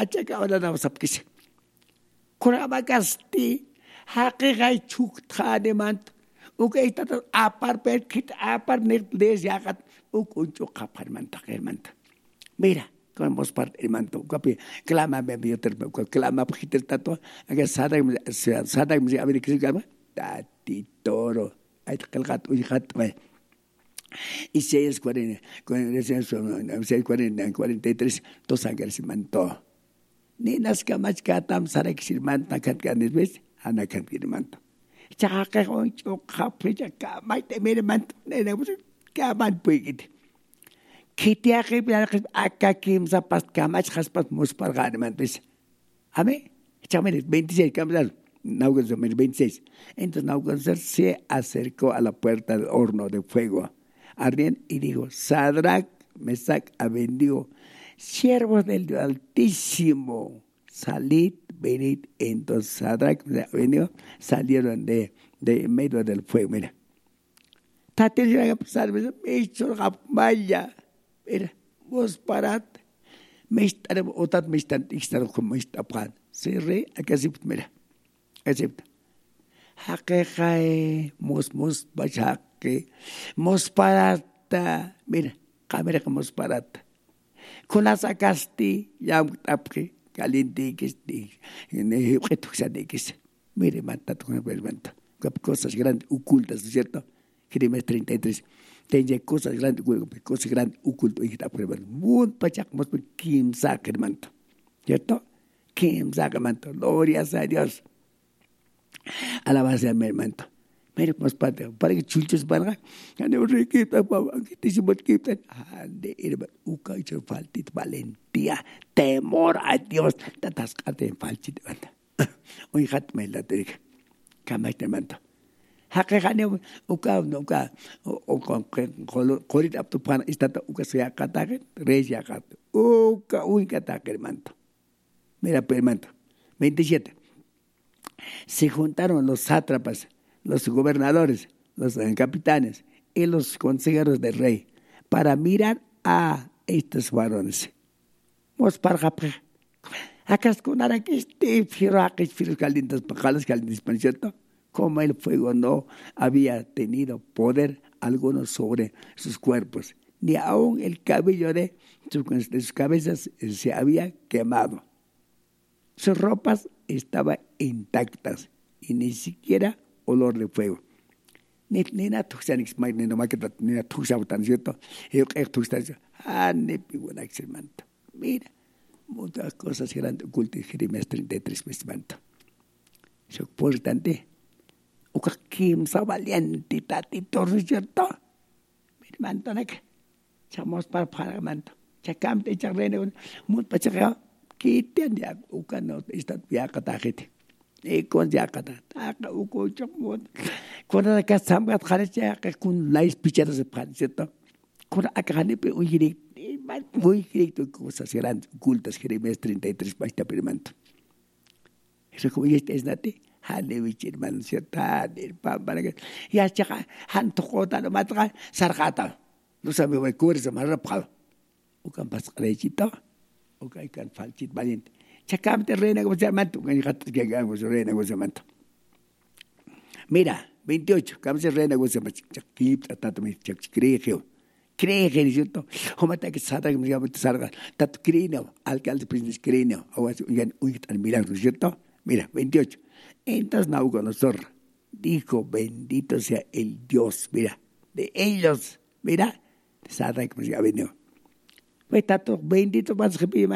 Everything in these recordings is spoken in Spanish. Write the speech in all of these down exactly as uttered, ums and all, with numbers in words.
achaca ahora no sapkis. Kurama gasti, haqiqay chukthane manto. Ukay tato apar per kit apar nek des yakat ukuncho kapar manta manta. Mira, con vos part el manto, capi, clama me vio ter, clama pajiter tato, aga sada sada me a ver qué se llama. Tati toro, ay kalgat uy hat me. Y seis cuarenta, seis cuarenta, cuarenta y tres, dos ángeles se mantó. Ni nas kamach katam sarek sirmanta katkanis ves, ana katkimanto. Chaka hoy chokape chaka maite mire manto, nene pues kaman puigit. Kitia que acá kim zapas kamach haspas muspargan mantes. Ame, chamene veintiséis cambiar. Nauganzer veintiséis. Entonces Nauganzer se acercó a la puerta del horno de fuego. Arden y dijo, Sadrach, Mesach, Abednego, siervos del Dios Altísimo, salid, venid. Entonces Sadrach y Abednego salieron de, de medio del fuego. Mira. Tatir pasar, me hizo maya. Mira, vos parad. Me estaré, otat me están, estaré como estapan. Se re, acá sí, mira. Acepta. Hakekai, mos, mos, bachake, mos parata. Mira, cámara que mos parata. Con las acasti, ya tapke, caliente que esté, en el objeto que se adeque. Mire, mata tu hermano. Cosas grandes, ocultas, ¿cierto? Jeremías treinta y tres. Tenye cosas grandes, cosas grandes, ocultas, y está por hermano. Muy pachak, mos, kim saca, hermano. ¿Cierto? Kim saca, hermano. Gloria a Dios. Alabanza a mi hermano. Mire, pues, para, para que chulchos para que no requita, papá, que te se quita. Ande, hermano, uca y faltit valentía, temor a Dios. Tatascate en faltit, hermano. Oye, hat me la te dije. Camay, hermano. Hakekane, uca, uca, o con corrit up to pan, estata, uca se acataque, rey ya gato. Uca, uy, cataque, hermano. Mira, hermano. veintisiete. Se juntaron los sátrapas, los gobernadores, los capitanes y los consejeros del rey para mirar a estos varones. Mos para acá es con ara que este firaque firos calientes pajalas calientes, ¿cierto? Como el fuego no había tenido poder alguno sobre sus cuerpos, ni aun el cabello de sus, de sus cabezas se había quemado. Sus ropas estaban intactas y ni siquiera olor de fuego. Ni ni na tuxanix mai ni no maqueta ni na tuxautan, ¿cierto? Yo que tuxtas, ah, ni piguana excelente. Mira, muchas cosas grandes ocultas, Jeremías treinta y tres, vestimenta. Es importante. O que kim sa valiente tati torre, ¿cierto? Mira, mantonek. Chamos para para manto. Chacamte charrene, muy pachacao. Kitian ya ukan no está ya katakete. E con ya kata. Taka uko chokmon. Con la que samgat khares ya kun lais pichadas de pan, ¿cierto? Con akane pe un direct, muy directo cosas grandes, ocultas, Jeremías treinta y tres, basta permanto. Eso como este es nate, hale bichir man, ¿cierto? Hale pam para que ya chaca han tokota no matra sargata. No sabe voy curso más rapado. Ukan pas crechito. Okay, kan falchit valiente. Chacamte reina como se manto, que gato que hagamos reina como se manto. Mira, veintiocho, camse reina como se manto. Chakip tatato me chakcreo. Cree que cierto. Homata que sada que me llama sarga. Tato crino, alcalde príncipe crino. Ahora un un tan milagro, ¿cierto? Mira, veintiocho. Entonces Nabucodonosor dijo, bendito sea el Dios, mira, de ellos, mira, sada que me llama venido. Pues tanto bendito más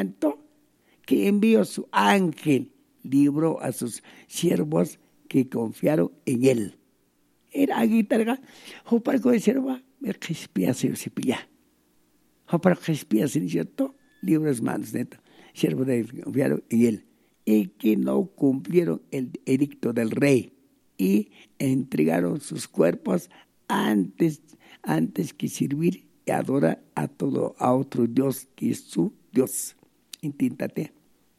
que envió su ángel, libró a sus siervos que confiaron en él. Era guitarra, o para que sierva, me respía se pilla. O para que respía se cierto, libros manos, neto, siervos de confiaron en él. Y que no cumplieron el edicto del rey y entregaron sus cuerpos antes, antes que servir y adora a todo, a otro Dios que es su Dios. Intíntate.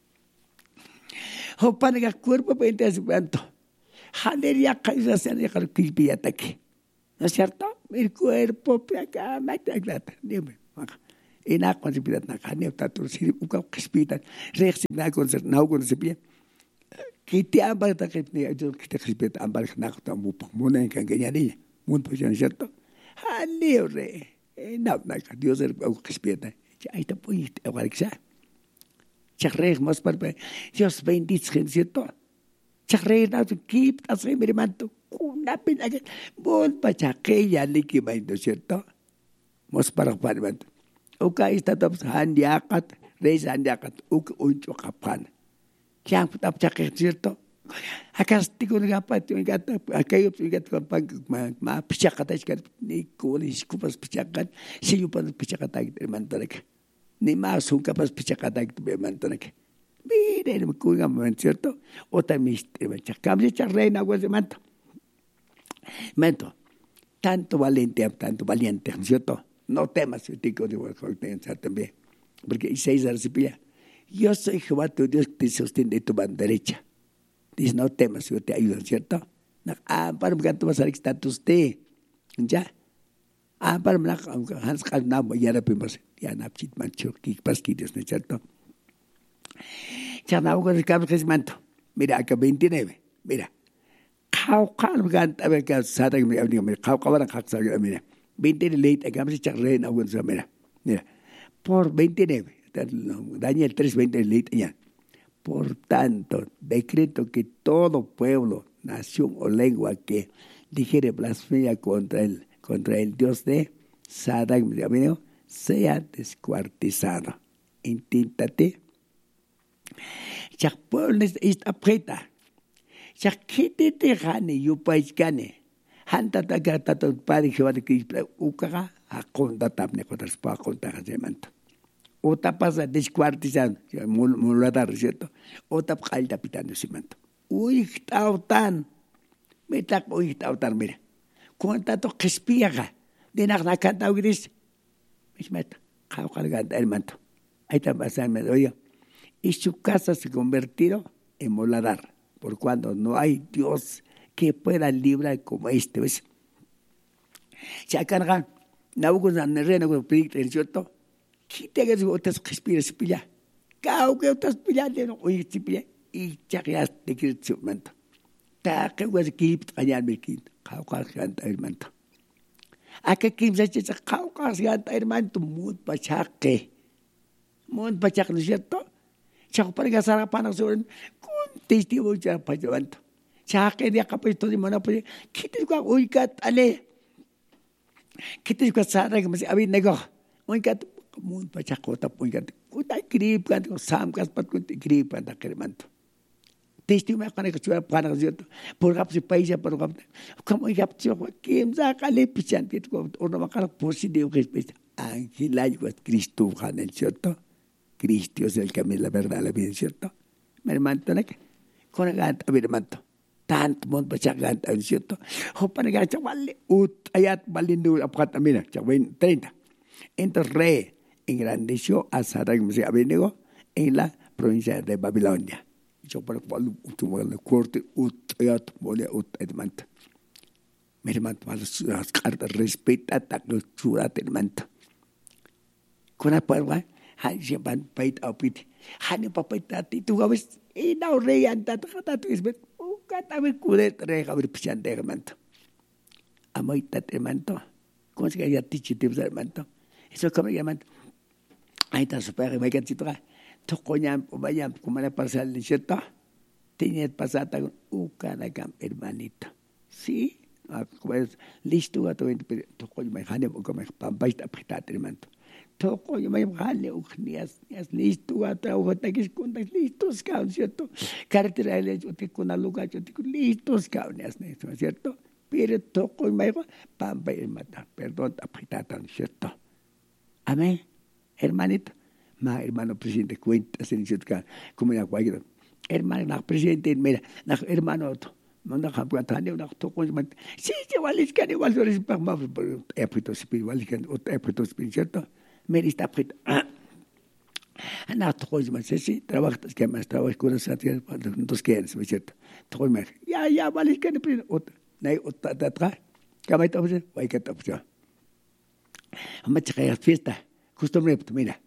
O para el cuerpo para el santo. Janería caída se deja el ataque. ¿No es cierto? El cuerpo para acá, dime. ina con se pidat na kane tatur si uka kispitan reaksi na con se na con se pie kiti ambar ta kiti yo kiti kispit ambar na ta mu mona en kanganyani mun pues cierto haliore na na Dios el kispita ahí está pues igual que sea chakre mas par Dios bendice cierto chakre na kip así mi hermano una pena que bon pachake ya liki maindo cierto mas para parman uka ista top handiakat reis handiakat uk uncho kapan yang tap chake cierto akas tigo nga pat yung gata akayo yung gata pag ma pichakata iskat ni ko ni skupas pichakat siyo pa pichakata man tanak ni ma sungka pas pichakata man tanak mire ko nga man cierto otra mister chakam se reina was manto manto tanto valiente tanto valiente cierto no temas yo tico de pensar también porque Isaías recibía yo soy Jehová tu Dios que te sostiene de tu mano derecha. Dice, no temas, yo te ayudo, ¿cierto? Ah, para que tú vas a estar usted. ¿Ya? Ah, para que Hans Kalnamo ya no podemos, ya no chit mancho, que pas que Dios, ¿no es cierto? Ya no hago el cambio que es manto. Mira, acá veintinueve, mira. Kau kau gant, a ver que sada que me digo, mira, kau kau van a hacer, mira. veintinueve late, acá me se charre, no hago mira. Mira, por veintinueve. Daniel tres veinte ya. Por tanto, decreto que todo pueblo, nación o lengua que dijere blasfemia contra el, contra el Dios de Sadak sea descuartizado. Intíntate. Ya pueblo está preta. Ya que te gane, yo país gane. Hanta taga tato padre Jehová de Cristo, ukaga, a conta tapne contra el pa conta manto. Otra pasa descuartizando, muladar, ¿cierto? Otra calda pitando cimento. Uy, tautan. Me tac, uy, tautan, mira. Cuánto que espiaga. De nada canta gris. Me meta. Cao cargando el manto. Ahí está pasando, oye. Y su casa se convirtió en muladar. Por cuando no hay Dios que pueda librar como este, ¿ves? Se cargan. No hubo una rena con el ¿cierto? Kita que otras respiras pilla, cau que otras pilla de no oye pilla y chagas de que su manto. Ta que was keep allá me kit, cau canta el manto. A que kim se echa cau canta el manto muy pachaque. Muy pachaque, ¿no es cierto? Chaco para que salga para nosotros con testigo ya para levanto. Chaque de acá pues todo de mano pues ¿qué te digo hoy cat ale? ¿Qué te digo sara que me había nego? Hoy cat mun pachakota pungat kuta grip kan sam kas pat kun grip kan takremanto testi me kan ke chua pana zioto por gap si paisa por gap como gap chua kim za kale pichan pit ko ono makala posible que es ángel ay was Cristo han el cierto Cristo es el camino la verdad la vida cierto me hermano nek con gant a ver manto tant mon pachagant el cierto ho pana ga chawale ut ayat balindu apat amina chawen treinta entonces rey engrandeció a Sadak Abednego en la provincia de Babilonia. Yo por cual tuvo el corte utayat mole utayat. Mi hermano para las cartas respeta ta churat hermano. Con la palabra hay siempre pait opit. Hani papita ti tu gabes y no rey anta ta tu es bet. Kata me kudet rey gaber pisan de hermano. Amoita hermano. ¿Cómo se llama tichitib hermano? Eso como llaman. Ahí está su perro, me quedé chitra. Tocoñan, vayan, como le pasa al ¿cierto? Tenía pasada con ucanagam, hermanito. ¿Sí? Como es listo, a todo el tocoño me jale, como es pampaista apretado, hermano. Tocoño me jale, ugnias, nias listo, a todo el que es con listos, cabrón, ¿cierto? Carretera de yo te con lugar, yo te con listos, cabrón, ¿cierto? Pero tocoño me jale, pampa, hermano, perdón, apretado, ¿cierto? Amén. Hermanito, ma hermano presidente cuenta se dice que como ya cualquiera hermano na presidente mira na hermano manda capatane na toco sí sí vale que igual sobre es para más época espiritual que otra época espiritual me está preta na toco más sí trabajo que más trabajo con esa tía dos que es cierto toco más ya ya vale que no otra na otra otra que va a estar vai que está pues vamos a fiesta costumbre, mira.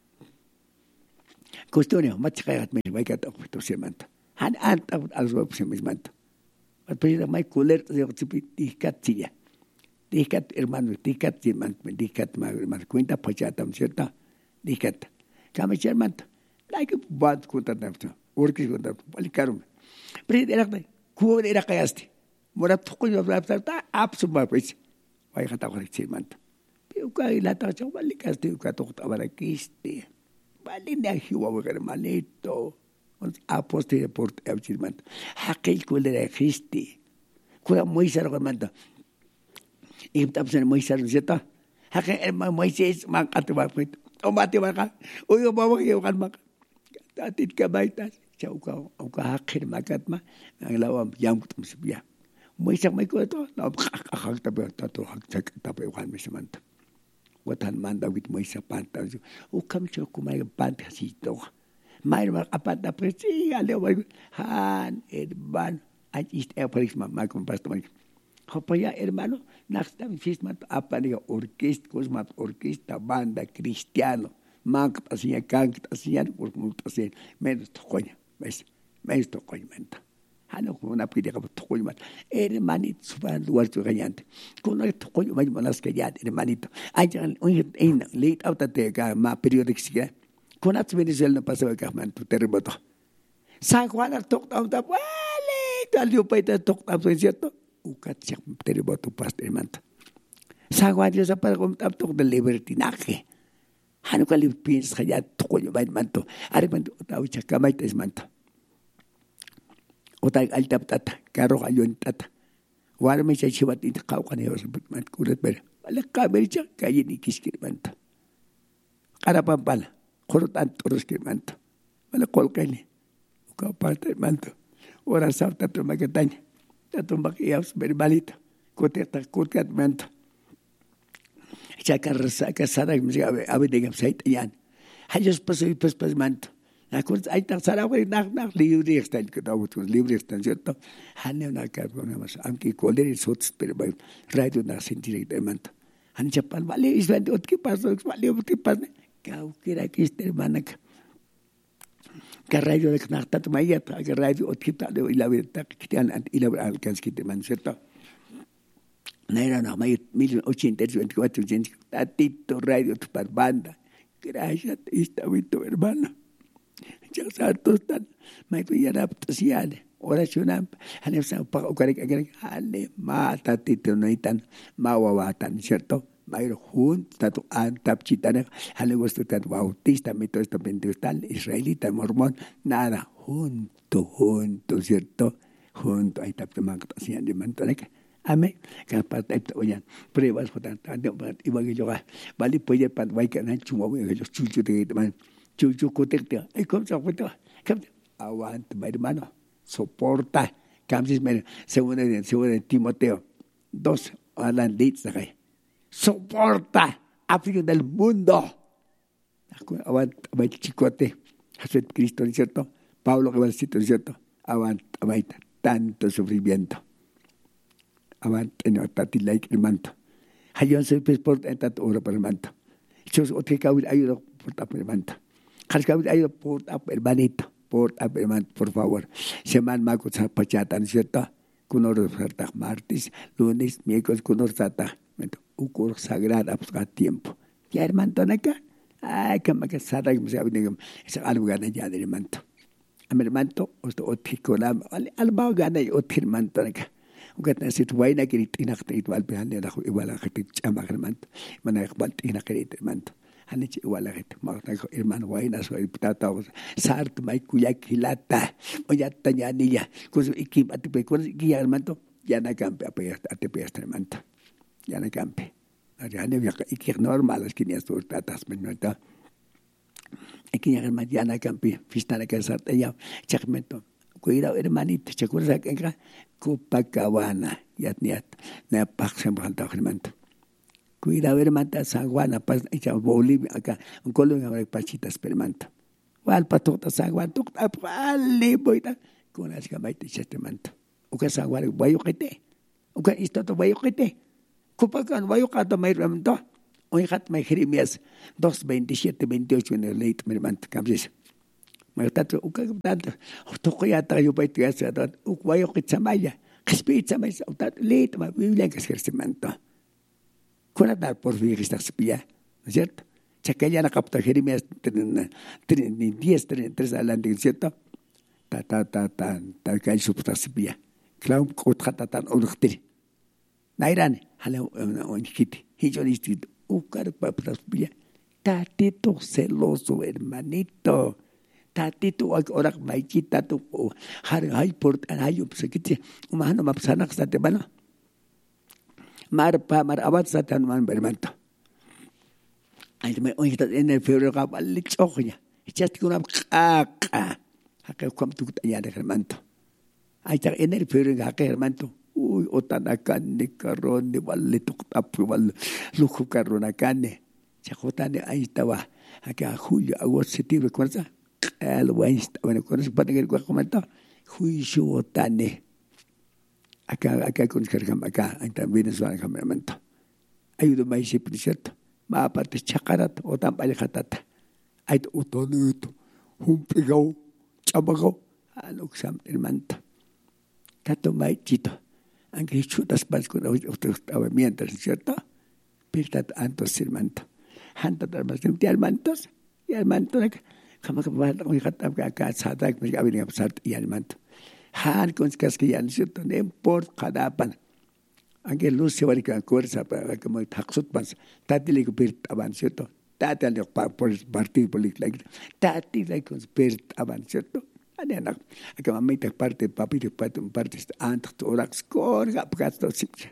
Costumbre, machicagat, mira, voy a tocar tu semanta. Han anta a los huevos en mis mantos. Pero mai cooler de oxipi dicat chilla. Dicat hermano, dicat man, dicat man, cuenta pachatam, ¿cierto? Dicat. Kama hermano. Like bad contra nafta. Orkis contra palikarum. Pero era kuo era kayasti. Mora toko yo blabta absolutamente pues. Vai kata ko hermano. Pero kai la ta cho balikasti ka to tabara kiste. Balinda hiwa hermanito. Aposte por abchirman hakil kulera khisti kula moisar gamanta ibtabsan moisar zeta hakil erma moises mak atwa pit o mati baka uyo bawa yo kan mak tatit ka baitas chauka o ka hakil makatma ang lawam yam kutum sibya moisar mai ko to la khak ta ba to hak chak ta ba kan mismanta watan manda wit moisar panta o kam cho kumai panta si to Mair mak apat dapat sih ada orang han hermano ahí está paris mamá con pastor Hopaya hermano naksta fismat apa ni orquesta cosmat orquesta banda cristiano mak asia kank asia por multa asia menos tocoña ves menos tocoña menta hano con una pide como tocoña hermanito suban lugar tu gañante con no tocoña más malas que ya hermanito ayan un en late out te ga ma periódica con at Venezuela no pasa que man tu terremoto San Juan al toc down da vale tal yo paita toc down cierto ukat siak terremoto pas hermano San Juan yo para con toc de libertinaje hanu kali pins kaya tocoño va manto armanto tau chakamai tes manto Ota alta tata, carro ayun tata. Wala may siya siwat ito kao kaniyo sa pagmat kulat ba. Wala kameri siya, kaya ni kiskirmanta. Karapan pala, kurutan turos kirmanta. Wala kol kani. Ukaw parte manto. Ora sa tato magatanya. Tato makiyaw sa berbalita. Kuteta kutkat manto. Siya karasa kasara siya abe degam sa itayan. Hayos paso ipas pas manto. Aku ay tak sarawi nak nak libre extan que daw tu libre extan cierto hanne na ka ko na mas amki koler sots per bay radio na sentir directamente han chapal vale is vent ot ki paso vale ot ki pas ka ukira ki este manak ka radio de knarta tu maya ka radio ot ki ta de ila veta ki tan ila al kan skite man cierto na era na may mil ochocientos veinticuatro gente tatito radio tu par banda gracias esta vito hermano ya satu tan mai tu ya raptasiane oracionan hanef sa pa ukarik agarik hale mata tito noitan mawawatan cierto mai hun tatu antap chitana hale gusto tat bautista mito esto pentecostal israelita mormón nada junto junto cierto junto ahí tap magtasian de mantonek ame ka parte ito yan pruebas potan tando ibagi joga bali poye pat vai kana chumo yo chuchu de man Chuchu cotekte, ay cómo se aguanta, aguanta, mi hermano, soporta, cambios, según el según de Timoteo, dos, Alan Leeds, soporta, África del mundo, aguanta, mi chicote, Jesús Cristo, ¿no cierto? Pablo que va a decir, ¿no cierto? Aguanta, aguanta, tanto sufrimiento, aguanta, no, tati like el manto, hay soy pues por tanto oro por el manto, yo otro que ayuda por tapar el manto. Kalkawit ayo port up hermanito, port up hermano, por favor. Seman mago sa pachatan cierto, kunor sarta martes, lunes, miércoles kunor sarta, ukur sagrada a tiempo. Ya hermano naka, ay kama ka sarta que se abnegam, esa algo gana ya de hermano. Am hermano, osto otikolam, alba gana y otirmano naka. Ugat na sit wayna kirit inakit wal pihan na ko iwala kitit chama hermano. Mana ikbal inakirit hermano. Hanich igual gente magna hermano guayna soy tata sart mai kuya kilata o ya tanya niya kus iki atipe kus iki hermano ya na campe ape atipe hermano ya na campe ya ne ya iki normal es que ni esto tatas menota iki hermano ya na campe fiesta na casa ya chakmento cuida hermanito chakura que Copacabana ya niat na paxem banta hermano Cuida ver manta San Juan, pas echa Bolivia acá, un Colombia hay pachitas permanta. Wal patota San Juan, tuk tap wale boita, con las gamaita chete manta. Uka San Juan bayo kete. Uka isto to bayo kete. Kupakan bayo kata may ramto. hoy hat me Jeremías dos, veintisiete, veintiocho en el leit, mi hermano, cambies. Me tanto, uka tanto, toco ya trayo para tu casa, ukayo que chamaya, que espíritu chamaya, leit, ma Biblia que se hermanto. Con dar por vivir esta espía, ¿no es cierto? Chacaya la capta Jeremías diez, tres adelante, ¿cierto? Ta ta ta ta ta que hay subtasibia. Claro, cotrata tan orchtiri. Nairan, hala on hiti. Hijo distinto. Ucar papasbia. Tatito celoso, hermanito. Tatito orak maikita tu har hay por hay obsequite. Umano mapsana sate bana. Mar pa mar abat satan man bermanto. Ay me oíta en el febrero cabal choja. Echaste con una caca. Hake kwam tu ya de hermanto. Ay ta en el febrero hake hermanto. Uy, otanakan ni karon ni wale tuk tapu wal luku karon akane. Chakotane ahí estaba. Acá julio, agosto, septiembre, ¿cuánto? El West, bueno, con eso para que el comento. Juicio otane. Acá, acá con cargam acá, ahí también es un campamento. Ayudo más siempre, ¿cierto? Ma aparte chakarat o tan palejatata. Ahí utonuto, un pegao, chamagao, a lo que se llama el manto. Tato maichito. Aunque chutas pas con otros mientras, ¿cierto? Pirtat antos el manto. Hanta tarmas de almantos y almanto como que va a dejar acá sada que me había pasado y almanto. Han con que ya no cierto no importa cada pan. Aunque luz se va a fuerza para que me taxut pas. Tati le pirt avan cierto. Tati le por partido político. Tati le con pirt avan cierto. Anak, acá mamita parte papi de parte parte antes orax corga gasto sipche.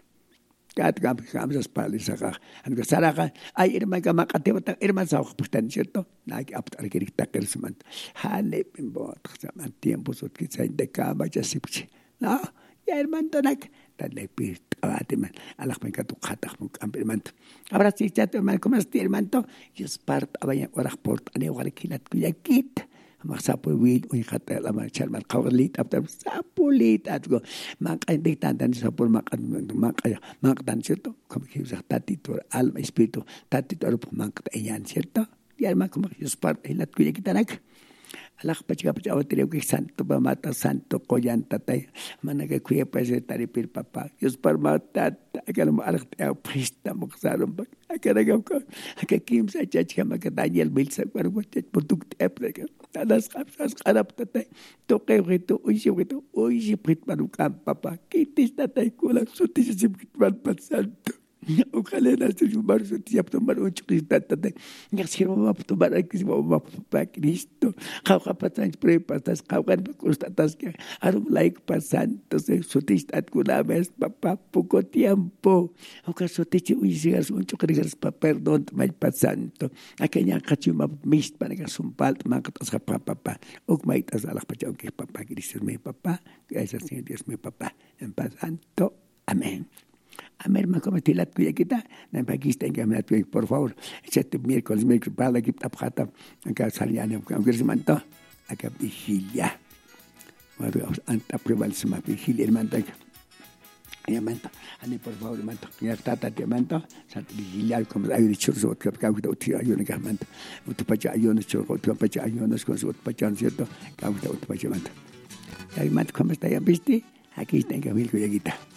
Kat gam gamsas palis acá. Aunque saraga ay hermana que macate bata hermana sa pustan cierto. Naki aptar que taker seman. Hale pimbo zaman tiempo sot que se de cama ya sipche. No, ya hermano nak dale pit abateman. Alak me katu khatak mu hermano. Ahora sí ya hermano como este hermano. Yo spart abaya orax port ane wala kilat kuyakit. Mak sapo wil uy kata la machal mal kawlit after sapulit atgo mak ay tantan sapul mak mak mak tan cierto como que usa tatito alma espíritu tatito alpo mak ayan cierto y alma como que es parte la cuya kitanak alak pachiga pachawa tireo que santo pa mata santo koyan tatay mana que cuya pues taripir papá yo par mata aquel alak te presta moxaron pa aquel que aquel kim sa chacha mak Daniel bilsa por por tu epre Alas kapsas karap tatay toke rito uisi rito uisi prit manukam papa kitis tatay kulang suti si prit man santo ojalá na su mar suti apto mar ocho kristat tatay ngasir mo apto mar kis mo papa Cristo kau kapatan pre pastas kau kan kustatas que arum like pasanto se suti stat kulames papa poco tiempo oka suti uisi gas ocho kristas pa perdón mal pasanto aquella kachuma mist para que sumpalt makat papa, ok maitas a la pacha que papá, Cristo es mi papá, gracias Señor Dios mi papá, en paz santo, amén. Amén, ma como te la tuya kita, na pagista en que me la tuya, por favor, este miércoles, miércoles, para la que tapjata, acá salían, aunque se manto, acá vigilia. Bueno, anta prueba el sema vigilia, hermano, ya manta, ane por favor, hermano, ya está, te manta, santo vigilia, como hay dicho, so que acá que te ayuda, que manta, tu pacha ayuda, tu pacha ayuda, con su pacha, cierto, que tu pacha manta. Ya manta, ¿cómo está ya viste? Aquí está en Camilo Cuyaguita.